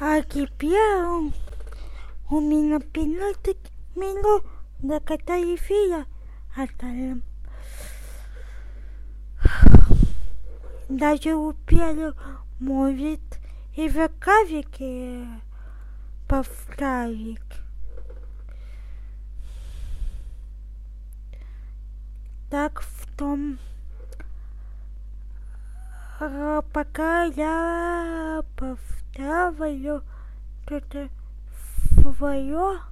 А теперь у меня 15 минут до конца эфира осталось. Даже успели, может, и заказики поставить. Так что пока я поставлю что-то свое.